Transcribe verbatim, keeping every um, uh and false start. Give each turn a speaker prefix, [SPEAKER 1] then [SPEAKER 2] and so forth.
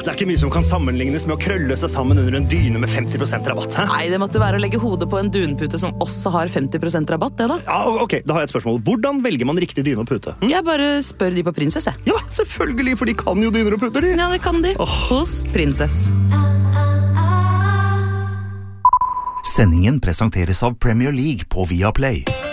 [SPEAKER 1] Det er ikke mye som kan sammenlignes med å krølle seg sammen under en dyne med femti prosent rabatt. Hæ?
[SPEAKER 2] Nei, det måtte være å legge hodet på en dunpute som også har femti prosent rabatt, det da.
[SPEAKER 1] Ja, ok, da har jeg et spørsmål. Hvordan velger man riktig dyne og pute? Hm?
[SPEAKER 2] Jeg bare spør de på Princess, jeg.
[SPEAKER 1] Ja, selvfølgelig, for de kan jo dyner og puter, de.
[SPEAKER 2] Ja, det kan de.
[SPEAKER 1] Åh.
[SPEAKER 2] Hos Princess.
[SPEAKER 3] Sendingen presenteres av Premier League på Viaplay.